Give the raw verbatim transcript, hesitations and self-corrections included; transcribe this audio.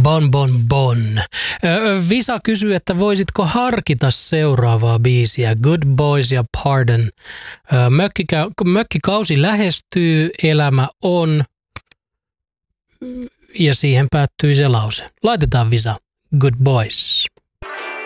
Bon, bon, bon. Visa kysyy, että voisitko harkita seuraavaa biisiä, Good Boys ja Pardon. Mökkikä, mökkikausi lähestyy, elämä on, ja siihen päättyy se lause. Laitetaan Visa, Good Boys.